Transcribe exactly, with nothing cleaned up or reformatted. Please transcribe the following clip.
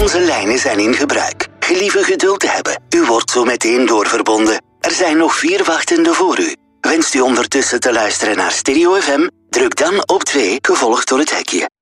Onze lijnen zijn in gebruik. Gelieve geduld te hebben. U wordt zo meteen doorverbonden. Er zijn nog vier wachtenden voor u. Wenst u ondertussen te luisteren naar Stereo F M? Druk dan op twee, gevolgd door het hekje.